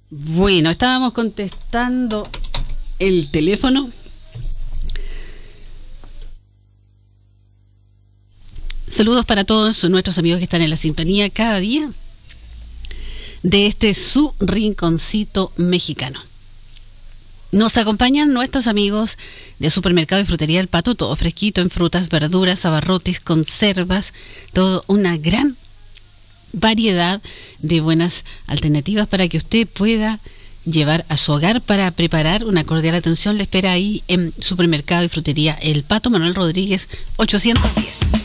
Bueno, estábamos contestando el teléfono. Saludos para todos nuestros amigos que están en la sintonía cada día de este su rinconcito mexicano. Nos acompañan nuestros amigos de Supermercado y Frutería El Pato, todo fresquito en frutas, verduras, abarrotes, conservas, todo una gran variedad de buenas alternativas para que usted pueda llevar a su hogar para preparar. Una cordial atención le espera ahí en Supermercado y Frutería El Pato, Manuel Rodríguez 810.